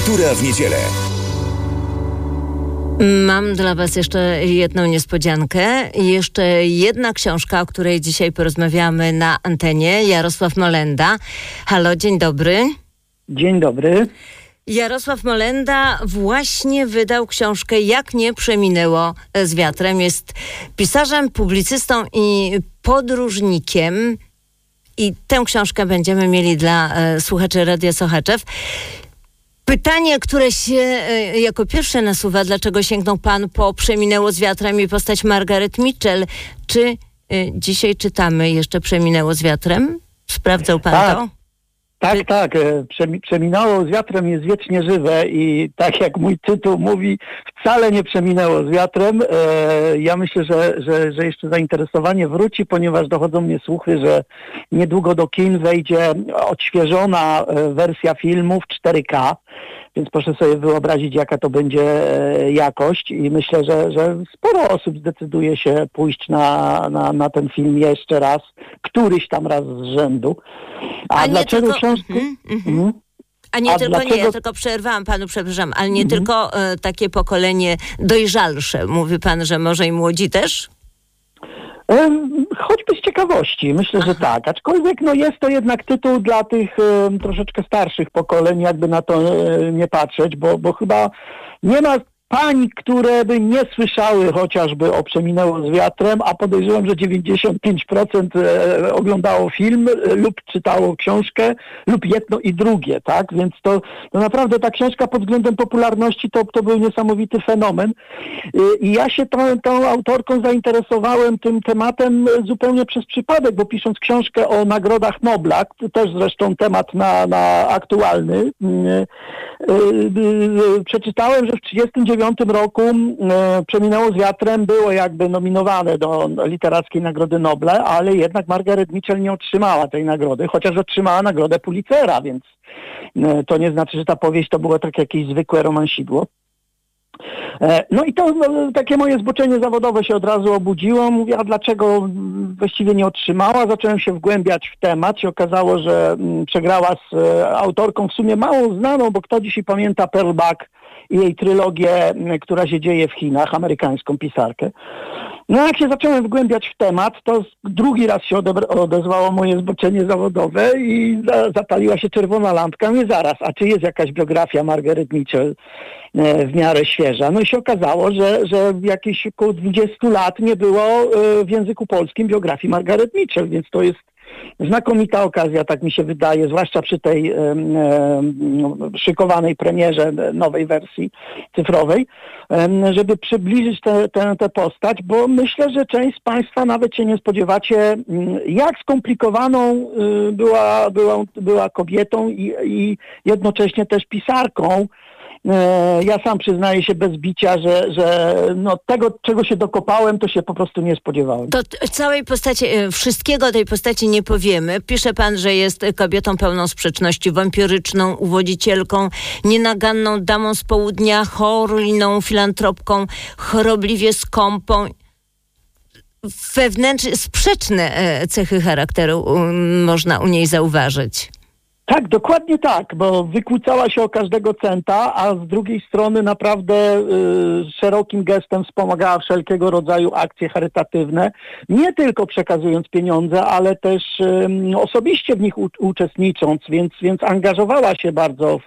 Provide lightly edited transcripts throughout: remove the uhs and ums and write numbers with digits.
Kultura w niedzielę. Mam dla Was jeszcze jedną niespodziankę. Jeszcze jedna książka, o której dzisiaj porozmawiamy na antenie. Jarosław Molenda. Halo, dzień dobry. Dzień dobry. Jarosław Molenda właśnie wydał książkę Jak nie przeminęło z wiatrem. Jest pisarzem, publicystą i podróżnikiem. I tę książkę będziemy mieli dla słuchaczy Radia Sochaczew. Pytanie, które się jako pierwsze nasuwa, dlaczego sięgnął Pan po Przeminęło z wiatrem i postać Margaret Mitchell? Czy dzisiaj czytamy jeszcze Przeminęło z wiatrem? Sprawdzał Pan to? Tak. Przeminęło z wiatrem jest wiecznie żywe i tak jak mój tytuł mówi, wcale nie przeminęło z wiatrem. Ja myślę, że jeszcze zainteresowanie wróci, ponieważ dochodzą mnie słuchy, że niedługo do kin wejdzie odświeżona wersja filmu w 4K. Więc proszę sobie wyobrazić, jaka to będzie jakość i myślę, że sporo osób zdecyduje się pójść na ten film jeszcze raz, któryś tam raz z rzędu. A dlaczego książki? A nie tylko, ja tylko przerwałam Panu, przepraszam, ale nie tylko takie pokolenie dojrzalsze. Mówi Pan, że może i młodzi też? Choćby z ciekawości, myślę, że tak. Aczkolwiek jest to jednak tytuł dla tych troszeczkę starszych pokoleń, jakby na to nie patrzeć, bo chyba nie ma pań, które by nie słyszały chociażby o Przeminęło z wiatrem, a podejrzewam, że 95% oglądało film lub czytało książkę lub jedno i drugie, tak? Więc to naprawdę ta książka pod względem popularności to był niesamowity fenomen. I ja się tą autorką zainteresowałem tym tematem zupełnie przez przypadek, bo pisząc książkę o nagrodach Nobla, też zresztą temat na aktualny, przeczytałem, że w 1939 roku Przeminęło z wiatrem było jakby nominowane do Literackiej Nagrody Nobla, ale jednak Margaret Mitchell nie otrzymała tej nagrody, chociaż otrzymała nagrodę Pulitzera, więc to nie znaczy, że ta powieść to było tak jakieś zwykłe romansidło. I to takie moje zboczenie zawodowe się od razu obudziło. Mówię, a dlaczego właściwie nie otrzymała? Zacząłem się wgłębiać w temat. Się okazało, że przegrała z autorką w sumie mało znaną, bo kto dzisiaj pamięta Pearl Buck i jej trylogię, która się dzieje w Chinach, amerykańską pisarkę. Jak się zacząłem wgłębiać w temat, to drugi raz się odezwało moje zboczenie zawodowe i zapaliła się czerwona lampka. Mówię, zaraz, a czy jest jakaś biografia Margaret Mitchell w miarę świeża? No i się okazało, że jakieś około 20 lat nie było w języku polskim biografii Margaret Mitchell, więc to jest znakomita okazja, tak mi się wydaje, zwłaszcza przy tej szykowanej premierze nowej wersji cyfrowej, żeby przybliżyć tę postać, bo myślę, że część z Państwa nawet się nie spodziewacie, jak skomplikowaną była kobietą i jednocześnie też pisarką. Ja sam przyznaję się bez bicia, że tego, czego się dokopałem, to się po prostu nie spodziewałem. To całej postaci, wszystkiego o tej postaci nie powiemy. Pisze Pan, że jest kobietą pełną sprzeczności, wampiryczną, uwodzicielką, nienaganną damą z południa, chorliną, filantropką, chorobliwie skąpą. Wewnętrznie sprzeczne cechy charakteru można u niej zauważyć. Tak, dokładnie tak, bo wykłócała się o każdego centa, a z drugiej strony naprawdę szerokim gestem wspomagała wszelkiego rodzaju akcje charytatywne, nie tylko przekazując pieniądze, ale też osobiście w nich uczestnicząc, więc angażowała się bardzo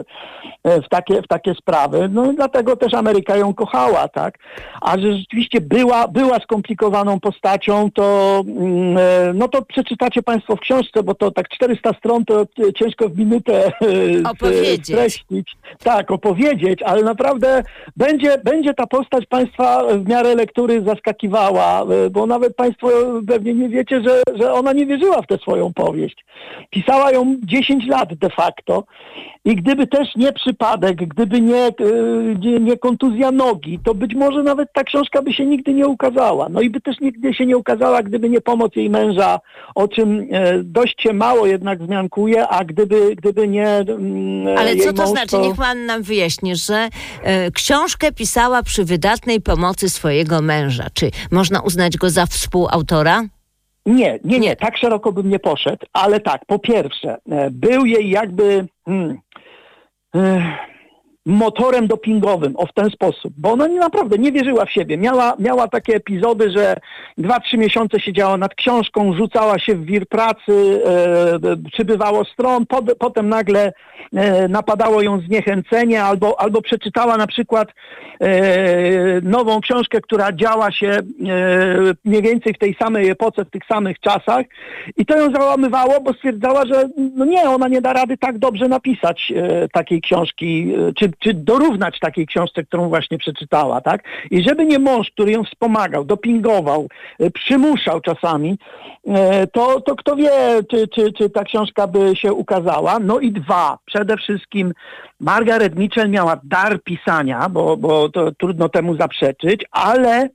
w takie sprawy. Dlatego też Ameryka ją kochała, tak? A że rzeczywiście była skomplikowaną postacią, to przeczytacie Państwo w książce, bo to tak 400 stron to ciężko w minutę streścić. Tak, opowiedzieć, ale naprawdę będzie ta postać Państwa w miarę lektury zaskakiwała, bo nawet Państwo pewnie nie wiecie, że ona nie wierzyła w tę swoją powieść. Pisała ją 10 lat de facto i gdyby też nie przypadek, gdyby nie kontuzja nogi, to być może nawet ta książka by się nigdy nie ukazała. No i by też nigdy się nie ukazała, gdyby nie pomoc jej męża, o czym dość się mało jednak wzmiankuje, a gdyby nie Ale co to znaczy? Niech Pan nam wyjaśni, że książkę pisała przy wydatnej pomocy swojego męża. Czy można uznać go za współautora? Nie, tak szeroko bym nie poszedł, ale tak, po pierwsze, był jej jakby motorem dopingowym, w ten sposób, bo ona naprawdę nie wierzyła w siebie. Miała takie epizody, że 2-3 miesiące siedziała nad książką, rzucała się w wir pracy, przybywało stron, potem nagle napadało ją zniechęcenie, albo przeczytała na przykład nową książkę, która działa się mniej więcej w tej samej epoce, w tych samych czasach i to ją załamywało, bo stwierdzała, że no nie, ona nie da rady tak dobrze napisać takiej książki, czy dorównać takiej książce, którą właśnie przeczytała, tak? I żeby nie mąż, który ją wspomagał, dopingował, przymuszał czasami, to kto wie, czy ta książka by się ukazała. No i przede wszystkim Margaret Mitchell miała dar pisania, bo to trudno temu zaprzeczyć, ale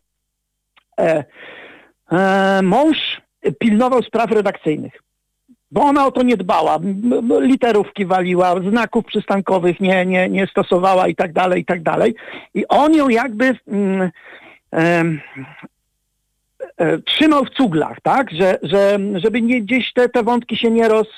mąż pilnował spraw redakcyjnych, bo ona o to nie dbała. Literówki waliła, znaków przystankowych nie stosowała i tak dalej, i tak dalej. I on ją jakby trzymał w cuglach, tak? Żeby gdzieś te wątki się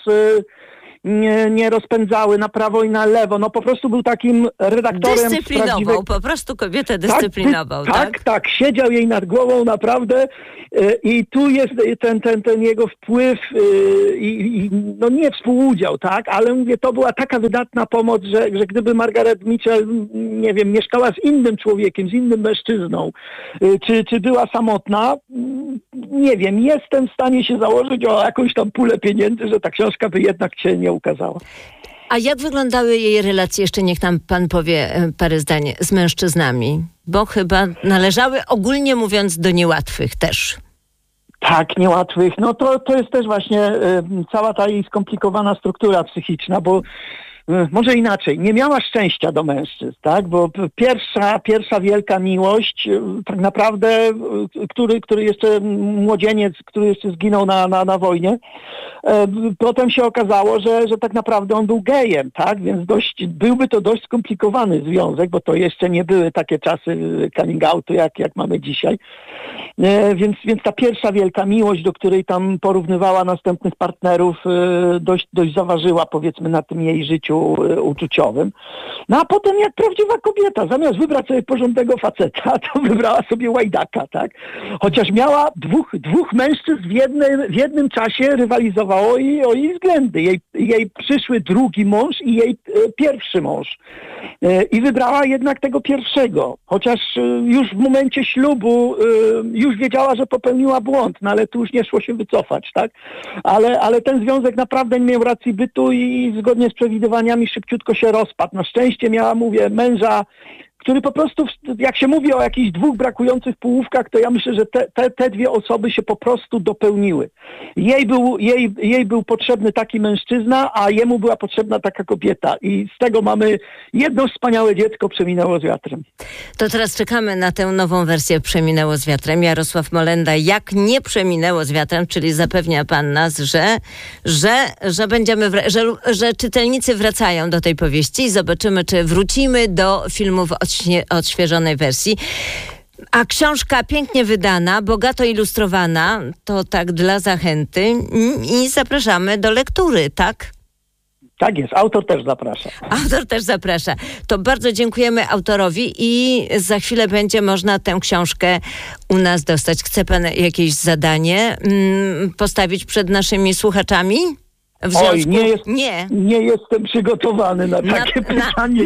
nie rozpędzały na prawo i na lewo. No po prostu był takim redaktorem. Dyscyplinował, po prostu kobietę dyscyplinował, tak? Tak, siedział jej nad głową naprawdę i tu jest ten jego wpływ i no nie współudział, tak? Ale mówię, to była taka wydatna pomoc, że gdyby Margaret Mitchell, nie wiem, mieszkała z innym człowiekiem, z innym mężczyzną, czy była samotna, nie wiem, jestem w stanie się założyć o jakąś tam pulę pieniędzy, że ta książka by jednak się nie ukazała. A jak wyglądały jej relacje, jeszcze niech nam pan powie parę zdań, z mężczyznami? Bo chyba należały, ogólnie mówiąc, do niełatwych też. Tak, niełatwych. No to jest też właśnie cała ta jej skomplikowana struktura psychiczna, bo może inaczej, nie miała szczęścia do mężczyzn, tak? Bo pierwsza wielka miłość, tak naprawdę, który jeszcze młodzieniec, który jeszcze zginął na wojnie, potem się okazało, że tak naprawdę on był gejem, tak? Więc byłby to dość skomplikowany związek, bo to jeszcze nie były takie czasy coming outu, jak mamy dzisiaj. Więc ta pierwsza wielka miłość, do której tam porównywała następnych partnerów, dość zaważyła, powiedzmy, na tym jej życiu uczuciowym. No a potem jak prawdziwa kobieta, zamiast wybrać sobie porządnego faceta, to wybrała sobie łajdaka, tak? Chociaż miała dwóch mężczyzn w jednym czasie rywalizowało o jej względy. Jej przyszły drugi mąż i jej pierwszy mąż. I wybrała jednak tego pierwszego. Chociaż już w momencie ślubu już wiedziała, że popełniła błąd, no ale tu już nie szło się wycofać, tak? Ale ten związek naprawdę nie miał racji bytu i zgodnie z przewidywaniami szybciutko się rozpadł. Na szczęście miała, mówię, męża, który po prostu, jak się mówi o jakichś dwóch brakujących półówkach, to ja myślę, że te dwie osoby się po prostu dopełniły. Jej był potrzebny taki mężczyzna, a jemu była potrzebna taka kobieta. I z tego mamy jedno wspaniałe dziecko, Przeminęło z wiatrem. To teraz czekamy na tę nową wersję Przeminęło z wiatrem. Jarosław Molenda, jak nie przeminęło z wiatrem, czyli zapewnia pan nas, że będziemy, że czytelnicy wracają do tej powieści i zobaczymy, czy wrócimy do filmu w odświeżonej wersji. A książka pięknie wydana, bogato ilustrowana, to tak dla zachęty i zapraszamy do lektury, tak? Tak jest, autor też zaprasza. Autor też zaprasza. To bardzo dziękujemy autorowi i za chwilę będzie można tę książkę u nas dostać. Chce pan jakieś zadanie postawić przed naszymi słuchaczami? Oj, nie jestem przygotowany na takie pytanie.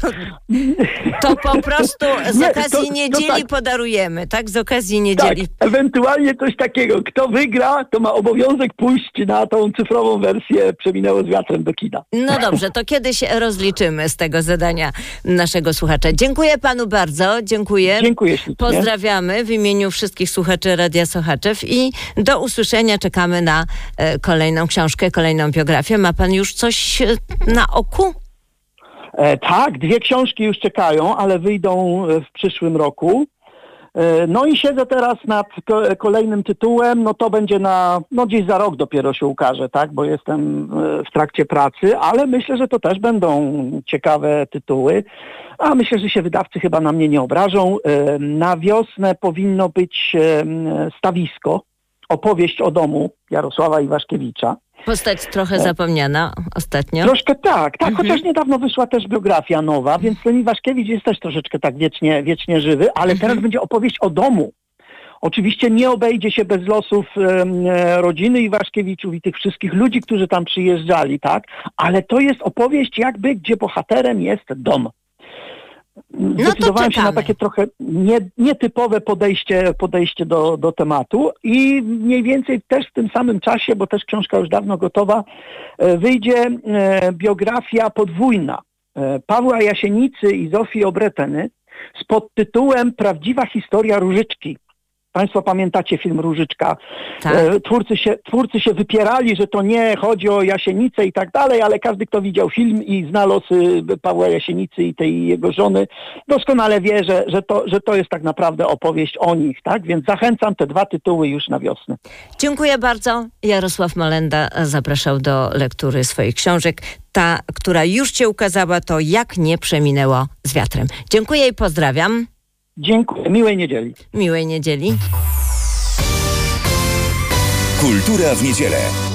To po prostu z okazji niedzieli tak. Podarujemy, tak? Z okazji niedzieli. Tak, ewentualnie coś takiego. Kto wygra, to ma obowiązek pójść na tą cyfrową wersję Przeminęło z wiatrem do kina. No dobrze, to kiedyś rozliczymy z tego zadania naszego słuchacza. Dziękuję panu bardzo, dziękuję. Dziękuję ślicznie. Pozdrawiamy w imieniu wszystkich słuchaczy Radia Sochaczew i do usłyszenia. Czekamy na kolejną książkę, kolejną biografię. Ma pan już coś na oku? Tak, 2 książki już czekają, ale wyjdą w przyszłym roku. No i siedzę teraz nad kolejnym tytułem, no to będzie gdzieś za rok dopiero się ukaże, tak, bo jestem w trakcie pracy, ale myślę, że to też będą ciekawe tytuły, a myślę, że się wydawcy chyba na mnie nie obrażą. Na wiosnę powinno być Stawisko opowieść o domu Jarosława Iwaszkiewicza. Postać trochę zapomniana ostatnio. Troszkę tak, chociaż niedawno wyszła też biografia nowa, więc ten Iwaszkiewicz jest też troszeczkę tak wiecznie żywy, ale teraz będzie opowieść o domu. Oczywiście nie obejdzie się bez losów rodziny Iwaszkiewiczów i tych wszystkich ludzi, którzy tam przyjeżdżali, tak? Ale to jest opowieść jakby, gdzie bohaterem jest dom. Zdecydowałem się na takie trochę nietypowe podejście do tematu i mniej więcej też w tym samym czasie, bo też książka już dawno gotowa, wyjdzie biografia podwójna Pawła Jasienicy i Zofii Obreteny z podtytułem Prawdziwa historia Różyczki. Państwo pamiętacie film Różyczka. Tak. Twórcy się wypierali, że to nie chodzi o Jasienicę i tak dalej, ale każdy, kto widział film i zna losy Pawła Jasienicy i tej jego żony, doskonale wie, że to jest tak naprawdę opowieść o nich, tak? Więc zachęcam, te 2 tytuły już na wiosnę. Dziękuję bardzo. Jarosław Molenda zapraszał do lektury swoich książek. Ta, która już się ukazała, to Jak nie przeminęło z wiatrem. Dziękuję i pozdrawiam. Dziękuję. Miłej niedzieli. Miłej niedzieli. Kultura w niedzielę.